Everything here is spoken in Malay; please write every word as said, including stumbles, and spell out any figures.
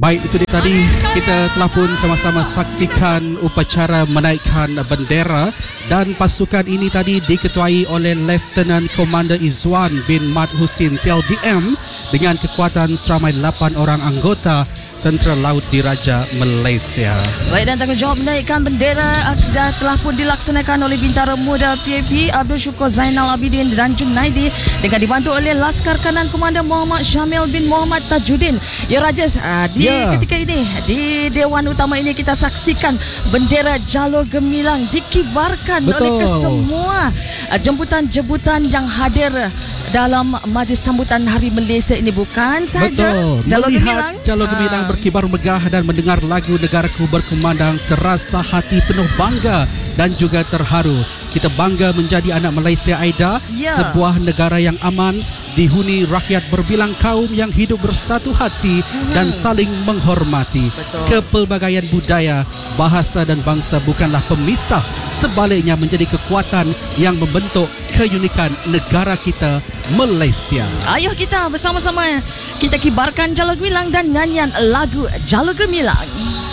Baik, itu dia tadi kita telah pun sama-sama saksikan upacara menaikkan bendera dan pasukan ini tadi diketuai oleh Lieutenant Commander Izwan bin Mat Husin T L D M dengan kekuatan seramai lapan orang anggota Tentera Laut Diraja Malaysia. Baik, dan tanggungjawab menaikkan bendera dah telah pun dilaksanakan oleh Bintara Muda P A P Abdul Syukur Zainal Abidin dan Junaidi dengan dibantu oleh Laskar Kanan Komandan Muhammad Syamil bin Muhammad Tajuddin. Ya Rajas, di yeah. ketika ini di Dewan Utama ini kita saksikan bendera Jalur Gemilang dikibarkan Betul. oleh kesemua jemputan-jemputan yang hadir dalam majlis sambutan Hari Malaysia ini. Bukan sahaja Betul. Jalur Melihat Gemilang, Jalur Gemilang ha. berkibar megah dan mendengar lagu negaraku berkumandang, terasa hati penuh bangga dan juga terharu. Kita bangga menjadi anak Malaysia, Aida, ya. sebuah negara yang aman, dihuni rakyat berbilang kaum yang hidup bersatu hati hmm. dan saling menghormati. Betul. Kepelbagaian budaya, bahasa dan bangsa bukanlah pemisah, sebaliknya menjadi kekuatan yang membentuk keunikan negara kita Malaysia. Ayuh kita bersama-sama kita kibarkan Jalur Gemilang dan nyanyian lagu Jalur Gemilang.